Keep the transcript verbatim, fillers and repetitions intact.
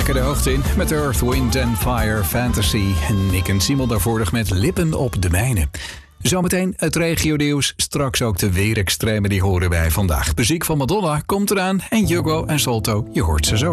lekker de hoogte in met Earth, Wind and Fire, Fantasy. Nick en Simon daarvoor nog met Lippen op de mijnen. Zometeen het regionieuws, straks ook de weerextremen die horen wij vandaag. Muziek van Madonna komt eraan en Hugo en Salto, je hoort ze zo.